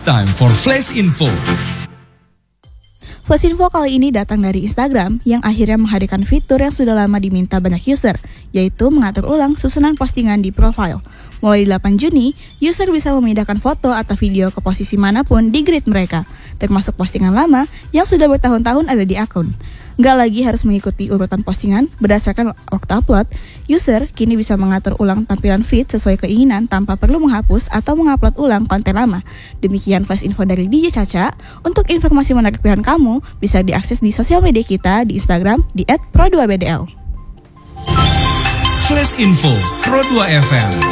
time for Flash Info. Flash Info kali ini datang dari Instagram yang akhirnya menghadirkan fitur yang sudah lama diminta banyak user, yaitu mengatur ulang susunan postingan di profile. Mulai 8 Juni, user bisa memindahkan foto atau video ke posisi manapun di grid mereka, termasuk postingan lama yang sudah bertahun-tahun ada di akun. Nggak lagi harus mengikuti urutan postingan berdasarkan waktu upload, user kini bisa mengatur ulang tampilan feed sesuai keinginan tanpa perlu menghapus atau mengupload ulang konten lama. Demikian Flash Info dari DJ Caca. Untuk informasi menarik pilihan kamu, bisa diakses di sosial media kita di Instagram di @pro2bdl. Flash Info Pro2 FM.